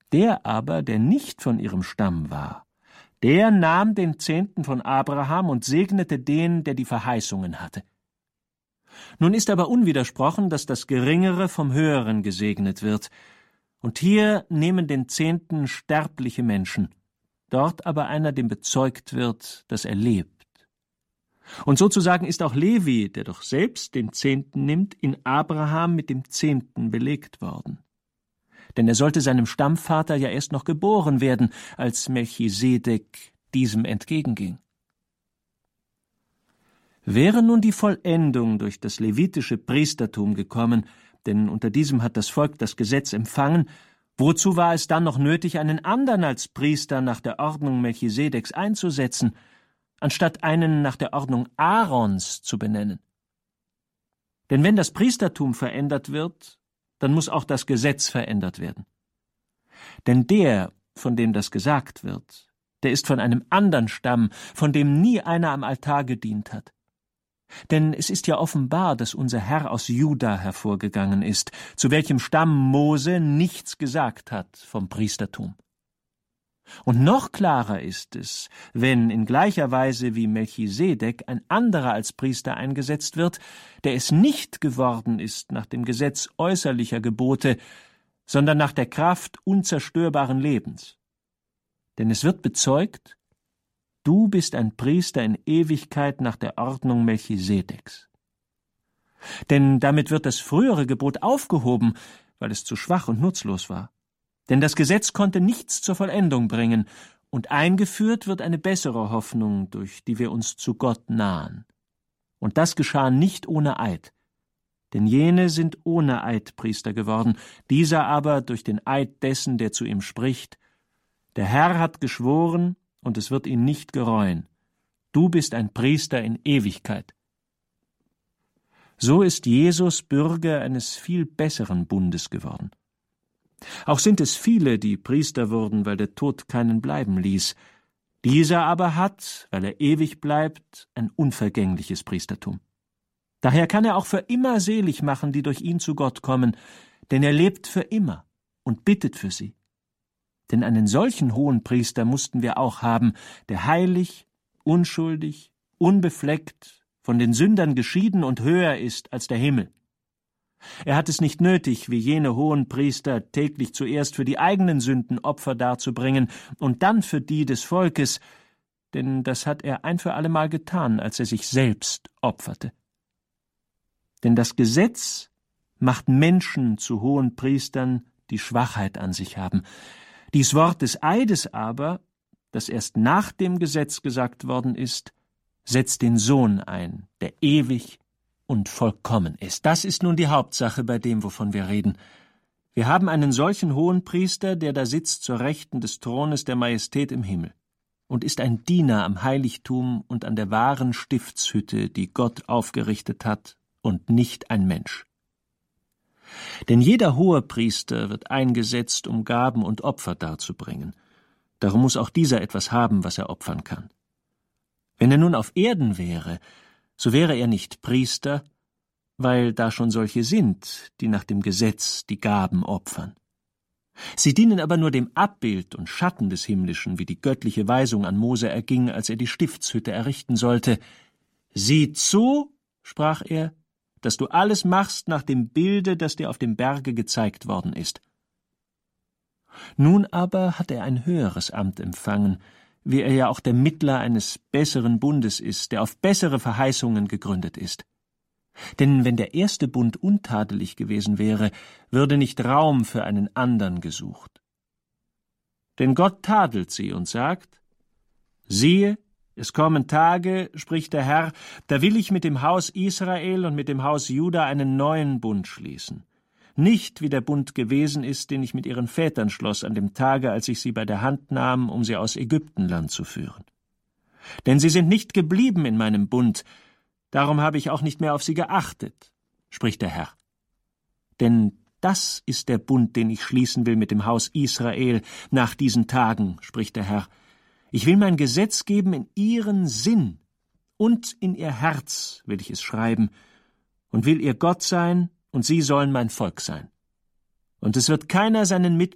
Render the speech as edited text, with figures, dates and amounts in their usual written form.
Der aber, der nicht von ihrem Stamm war, der nahm den Zehnten von Abraham und segnete den, der die Verheißungen hatte. Nun ist aber unwidersprochen, dass das Geringere vom Höheren gesegnet wird. Und hier nehmen den Zehnten sterbliche Menschen, dort aber einer, dem bezeugt wird, dass er lebt. Und sozusagen ist auch Levi, der doch selbst den Zehnten nimmt, in Abraham mit dem Zehnten belegt worden. Denn er sollte seinem Stammvater ja erst noch geboren werden, als Melchisedek diesem entgegenging. Wäre nun die Vollendung durch das levitische Priestertum gekommen, denn unter diesem hat das Volk das Gesetz empfangen, wozu war es dann noch nötig, einen anderen als Priester nach der Ordnung Melchisedeks einzusetzen, anstatt einen nach der Ordnung Aarons zu benennen? Denn wenn das Priestertum verändert wird, dann muss auch das Gesetz verändert werden. Denn der, von dem das gesagt wird, der ist von einem anderen Stamm, von dem nie einer am Altar gedient hat. Denn es ist ja offenbar, dass unser Herr aus Juda hervorgegangen ist, zu welchem Stamm Mose nichts gesagt hat vom Priestertum. Und noch klarer ist es, wenn in gleicher Weise wie Melchisedek ein anderer als Priester eingesetzt wird, der es nicht geworden ist nach dem Gesetz äußerlicher Gebote, sondern nach der Kraft unzerstörbaren Lebens. Denn es wird bezeugt, du bist ein Priester in Ewigkeit nach der Ordnung Melchisedeks. Denn damit wird das frühere Gebot aufgehoben, weil es zu schwach und nutzlos war. Denn das Gesetz konnte nichts zur Vollendung bringen, und eingeführt wird eine bessere Hoffnung, durch die wir uns zu Gott nahen. Und das geschah nicht ohne Eid. Denn jene sind ohne Eid Priester geworden, dieser aber durch den Eid dessen, der zu ihm spricht: Der Herr hat geschworen, und es wird ihn nicht gereuen. Du bist ein Priester in Ewigkeit. So ist Jesus Bürger eines viel besseren Bundes geworden. Auch sind es viele, die Priester wurden, weil der Tod keinen bleiben ließ. Dieser aber hat, weil er ewig bleibt, ein unvergängliches Priestertum. Daher kann er auch für immer selig machen, die durch ihn zu Gott kommen, denn er lebt für immer und bittet für sie. Denn einen solchen Hohenpriester mussten wir auch haben, der heilig, unschuldig, unbefleckt, von den Sündern geschieden und höher ist als der Himmel. Er hat es nicht nötig, wie jene Hohenpriester, täglich zuerst für die eigenen Sünden Opfer darzubringen und dann für die des Volkes, denn das hat er ein für allemal getan, als er sich selbst opferte. Denn das Gesetz macht Menschen zu Hohenpriestern, die Schwachheit an sich haben. Dies Wort des Eides aber, das erst nach dem Gesetz gesagt worden ist, setzt den Sohn ein, der ewig und vollkommen ist. Das ist nun die Hauptsache bei dem, wovon wir reden. Wir haben einen solchen Hohenpriester, der da sitzt zur Rechten des Thrones der Majestät im Himmel und ist ein Diener am Heiligtum und an der wahren Stiftshütte, die Gott aufgerichtet hat, und nicht ein Mensch. Denn jeder Hohepriester wird eingesetzt, um Gaben und Opfer darzubringen. Darum muss auch dieser etwas haben, was er opfern kann. Wenn er nun auf Erden wäre, so wäre er nicht Priester, weil da schon solche sind, die nach dem Gesetz die Gaben opfern. Sie dienen aber nur dem Abbild und Schatten des Himmlischen, wie die göttliche Weisung an Mose erging, als er die Stiftshütte errichten sollte. »Sieh zu«, sprach er, »dass du alles machst nach dem Bilde, das dir auf dem Berge gezeigt worden ist.« Nun aber hat er ein höheres Amt empfangen, wie er ja auch der Mittler eines besseren Bundes ist, der auf bessere Verheißungen gegründet ist. Denn wenn der erste Bund untadelig gewesen wäre, würde nicht Raum für einen andern gesucht. Denn Gott tadelt sie und sagt: »Siehe, es kommen Tage, spricht der Herr, da will ich mit dem Haus Israel und mit dem Haus Juda einen neuen Bund schließen. Nicht wie der Bund gewesen ist, den ich mit ihren Vätern schloss an dem Tage, als ich sie bei der Hand nahm, um sie aus Ägyptenland zu führen. Denn sie sind nicht geblieben in meinem Bund, darum habe ich auch nicht mehr auf sie geachtet, spricht der Herr. Denn das ist der Bund, den ich schließen will mit dem Haus Israel nach diesen Tagen, spricht der Herr. Ich will mein Gesetz geben in ihren Sinn, und in ihr Herz will ich es schreiben, und will ihr Gott sein, und sie sollen mein Volk sein. Und es wird keiner seinen